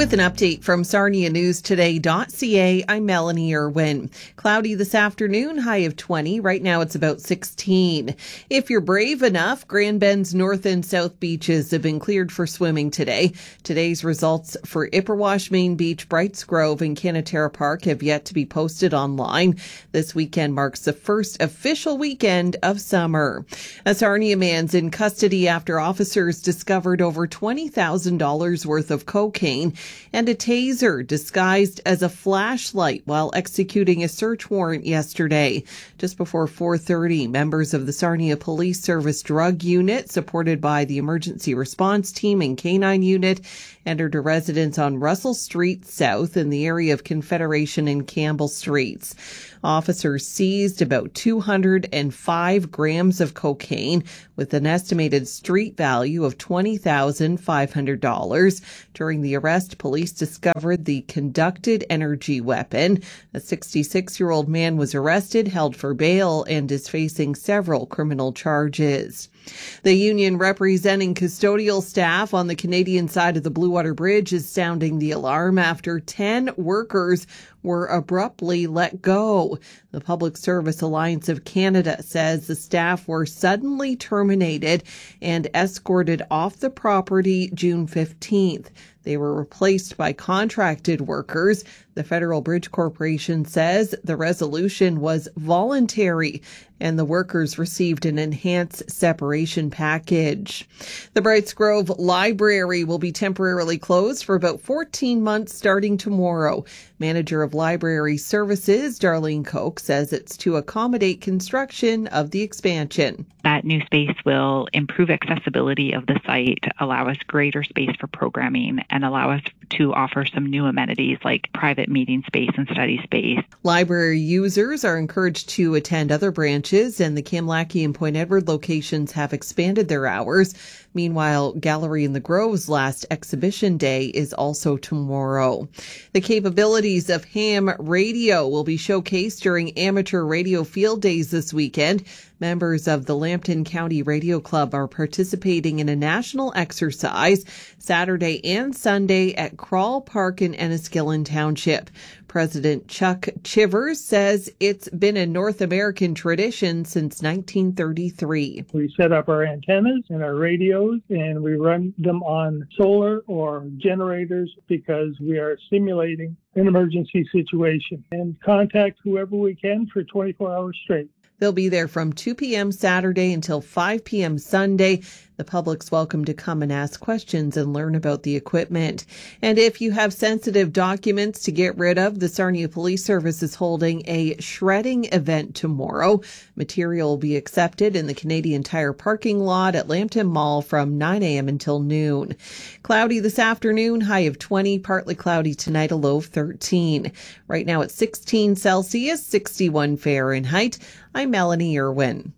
With an update from SarniaNewsToday.ca, I'm Melanie Irwin. Cloudy this afternoon, high of 20. Right now it's about 16. If you're brave enough, Grand Bend's north and south beaches have been cleared for swimming today. Today's results for Ipperwash, Main Beach, Brights Grove and Canatera Park have yet to be posted online. This weekend marks the first official weekend of summer. A Sarnia man's in custody after officers discovered over $20,000 worth of cocaine and a taser disguised as a flashlight while executing a search warrant yesterday. Just before 4:30, members of the Sarnia Police Service Drug Unit, supported by the Emergency Response Team and K-9 Unit, entered a residence on Russell Street South in the area of Confederation and Campbell Streets. Officers seized about 205 grams of cocaine with an estimated street value of $20,500. During the arrest, police discovered the conducted energy weapon. A 66-year-old man was arrested, held for bail, and is facing several criminal charges. The union representing custodial staff on the Canadian side of the Blue Water Bridge is sounding the alarm after 10 workers were abruptly let go. The Public Service Alliance of Canada says the staff were suddenly terminated and escorted off the property June 15th. They were replaced by contracted workers. The Federal Bridge Corporation says the resolution was voluntary and the workers received an enhanced separation package. The Brights Grove Library will be temporarily closed for about 14 months starting tomorrow. Manager of Library Services, Darlene Koch, says it's to accommodate construction of the expansion. That new space will improve accessibility of the site, allow us greater space for programming, and allow us to offer some new amenities like private meeting space and study space. Library users are encouraged to attend other branches, and the Kamlaki and Point Edward locations have expanded their hours. Meanwhile, Gallery in the Grove's last exhibition day is also tomorrow. The capabilities of ham radio will be showcased during amateur radio field days this weekend. Members of the Lambton County Radio Club are participating in a national exercise Saturday and Sunday at Crawl Park in Enniskillen Township. President Chuck Chivers says it's been a North American tradition since 1933. We set up our antennas and our radios and we run them on solar or generators because we are simulating an emergency situation and contact whoever we can for 24 hours straight. They'll be there from 2 p.m. Saturday until 5 p.m. Sunday. The public's welcome to come and ask questions and learn about the equipment. And if you have sensitive documents to get rid of, the Sarnia Police Service is holding a shredding event tomorrow. Material will be accepted in the Canadian Tire parking lot at Lambton Mall from 9 a.m. until noon. Cloudy this afternoon, high of 20, partly cloudy tonight, a low of 13. Right now it's 16 Celsius, 61 Fahrenheit. I'm Melanie Irwin.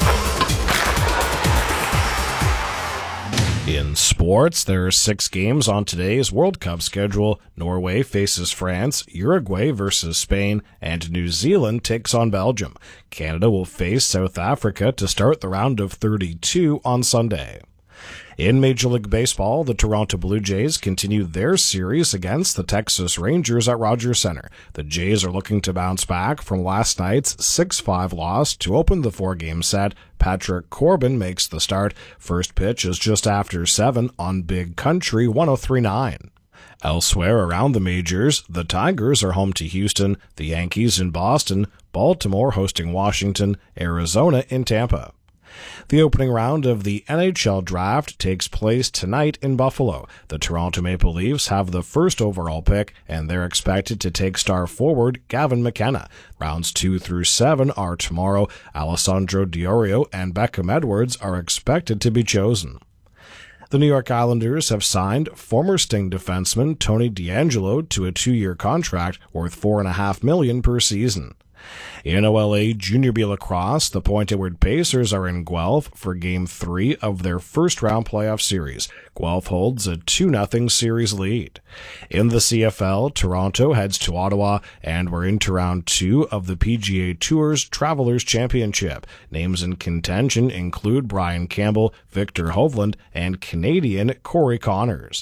In sports, there are 6 games on today's World Cup schedule. Norway faces France, Uruguay versus Spain, and New Zealand takes on Belgium. Canada will face South Africa to start the round of 32 on Sunday. In Major League Baseball, the Toronto Blue Jays continue their series against the Texas Rangers at Rogers Center. The Jays are looking to bounce back from last night's 6-5 loss to open the 4-game set. Patrick Corbin makes the start. First pitch is just after 7 on Big Country 103.9. Elsewhere around the majors, the Tigers are home to Houston, the Yankees in Boston, Baltimore hosting Washington, Arizona in Tampa. The opening round of the NHL draft takes place tonight in Buffalo. The Toronto Maple Leafs have the first overall pick, and they're expected to take star forward Gavin McKenna. Rounds 2 through 7 are tomorrow. Alessandro Diorio and Beckham Edwards are expected to be chosen. The New York Islanders have signed former Sting defenseman Tony DeAngelo to a 2-year contract worth $4.5 million per season. In OLA Junior B lacrosse, the Point Edward Pacers are in Guelph for Game 3 of their first-round playoff series. Guelph holds a 2-0 series lead. In the CFL, Toronto heads to Ottawa, and we're into Round 2 of the PGA Tour's Travelers Championship. Names in contention include Brian Campbell, Victor Hovland, and Canadian Corey Connors.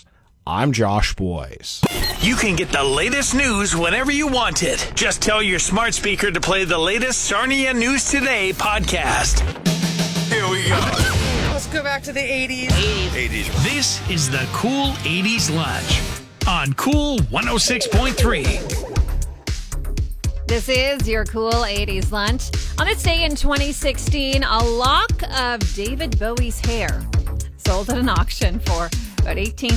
I'm Josh Boyce. You can get the latest news whenever you want it. Just tell your smart speaker to play the latest Sarnia News Today podcast. Here we go. Let's go back to the 80s. This is the Cool 80s Lunch on Cool 106.3. This is your Cool 80s Lunch. On this day in 2016, a lock of David Bowie's hair sold at an auction for about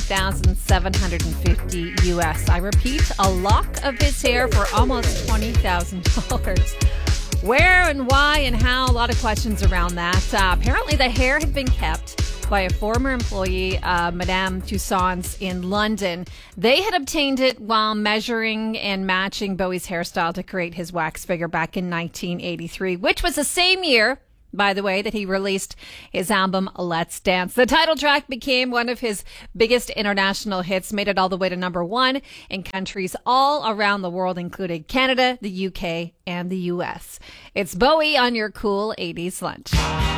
$18,750 US. I repeat, a lock of his hair for almost $20,000. Where and why and how, a lot of questions around that. Apparently the hair had been kept by a former employee, Madame Tussauds in London. They had obtained it while measuring and matching Bowie's hairstyle to create his wax figure back in 1983, which was the same year, by the way, that he released his album Let's Dance. The title track became one of his biggest international hits, made it all the way to #1 in countries all around the world, including Canada, the UK, and the US. It's Bowie on your Cool 80s Lunch.